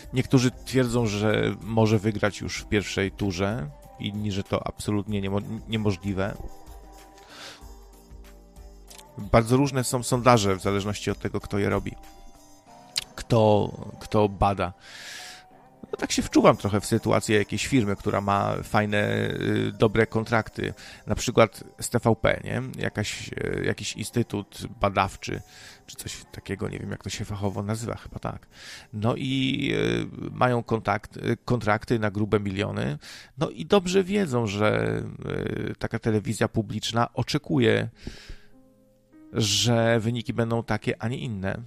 Niektórzy twierdzą, że może wygrać już w pierwszej turze, inni, że to absolutnie niemożliwe. Bardzo różne są sondaże w zależności od tego, kto je robi, kto bada. No tak się wczuwam trochę w sytuację jakiejś firmy, która ma fajne, dobre kontrakty, na przykład z TVP, nie? Jakiś instytut badawczy, czy coś takiego, nie wiem jak to się fachowo nazywa, chyba tak. No i mają kontrakty na grube miliony, no i dobrze wiedzą, że taka telewizja publiczna oczekuje, że wyniki będą takie, a nie inne.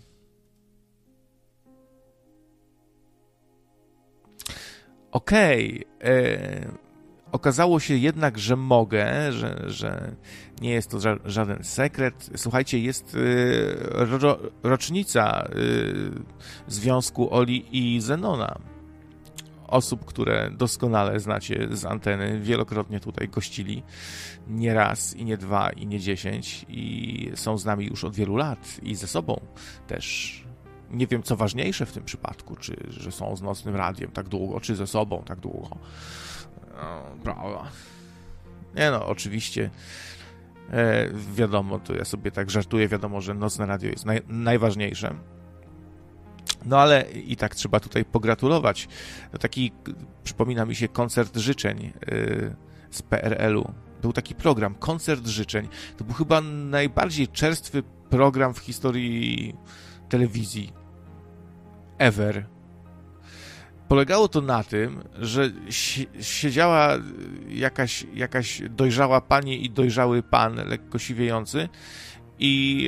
Okej, okazało się jednak, że mogę, że nie jest to żaden sekret. Słuchajcie, jest rocznica związku Oli i Zenona. Osób, które doskonale znacie z anteny, wielokrotnie tutaj gościli, nie raz, i nie dwa, i nie 10 i są z nami już od wielu lat i ze sobą też. Nie wiem, co ważniejsze w tym przypadku, czy że są z Nocnym Radiem tak długo, czy ze sobą tak długo. No, prawda. Nie no, oczywiście wiadomo, to ja sobie tak żartuję, wiadomo, że Nocne Radio jest najważniejsze. No ale i tak trzeba tutaj pogratulować. To taki, przypomina mi się, koncert życzeń z PRL-u. Był taki program, koncert życzeń. To był chyba najbardziej czerstwy program w historii telewizji ever. Polegało to na tym, że siedziała jakaś dojrzała pani i dojrzały pan, lekko siwiejący, i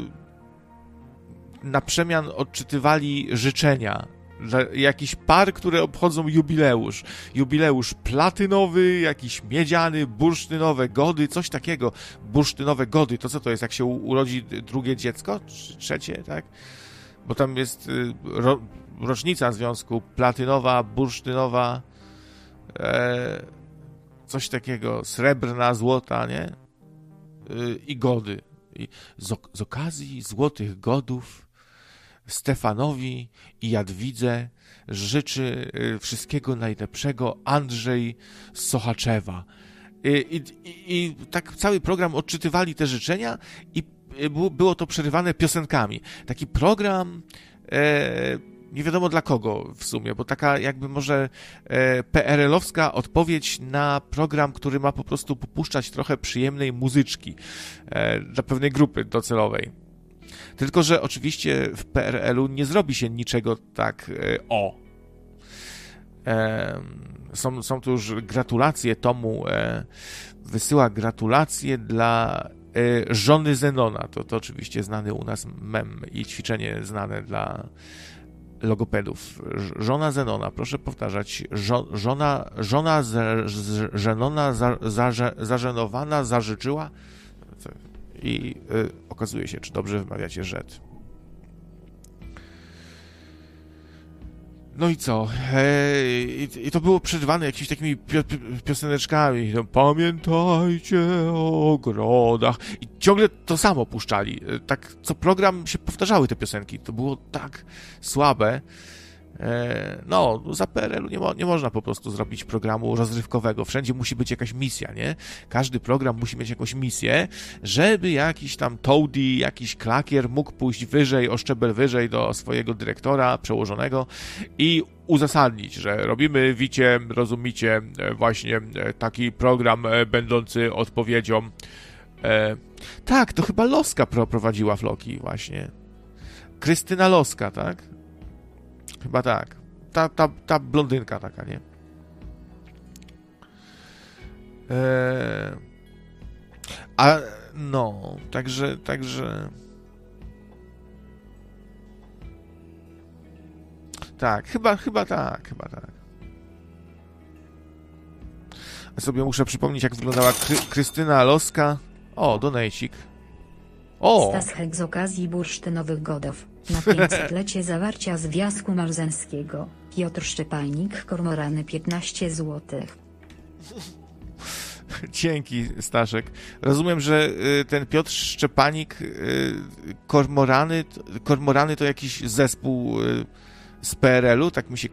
na przemian odczytywali życzenia dla jakichś par, które obchodzą jubileusz. Jubileusz platynowy, jakiś miedziany, bursztynowe gody, coś takiego. Bursztynowe gody, to co to jest? Jak się urodzi drugie dziecko? Trzecie, tak? Bo tam jest rocznica związku, platynowa, bursztynowa, coś takiego, srebrna, złota, nie? I gody. I z okazji złotych godów Stefanowi i Jadwidze życzy wszystkiego najlepszego Andrzej z Sochaczewa. I tak cały program odczytywali te życzenia i było to przerywane piosenkami. Taki program nie wiadomo dla kogo w sumie, bo taka jakby może PRL-owska odpowiedź na program, który ma po prostu popuszczać trochę przyjemnej muzyczki dla pewnej grupy docelowej. Tylko że oczywiście w PRL-u nie zrobi się niczego tak Są tu już gratulacje, Tomu wysyła gratulacje dla żony Zenona. To oczywiście znany u nas mem i ćwiczenie znane dla logopedów. Żona Zenona, proszę powtarzać. Żona Zenona zażenowana zażyczyła i okazuje się, czy dobrze wymawiacie rzecz. No i co? I to było przerywane jakimiś takimi pioseneczkami. Pamiętajcie o ogrodach. I ciągle to samo puszczali. Tak co program się powtarzały te piosenki. To było tak słabe. No, za PRL-u nie można po prostu zrobić programu rozrywkowego. Wszędzie musi być jakaś misja, nie? Każdy program musi mieć jakąś misję, żeby jakiś tam toady, jakiś klakier mógł pójść wyżej, o szczebel wyżej do swojego dyrektora, przełożonego i uzasadnić, że robimy, wicie, rozumicie, właśnie taki program będący odpowiedzią. Tak, to chyba Loska prowadziła Floki właśnie. Krystyna Loska, tak? Chyba tak. Ta blondynka taka, nie? No, także... Tak, chyba tak. Ja sobie muszę przypomnieć, jak wyglądała Krystyna Loska. O, donejcik. O! Stashek z okazji bursztynowych godów. Na 500-lecie zawarcia Związku Małżeńskiego. Piotr Szczepanik, Kormorany 15 zł. Dzięki, Staszek. Rozumiem, że ten Piotr Szczepanik, Kormorany to jakiś zespół z PRL-u, tak mi się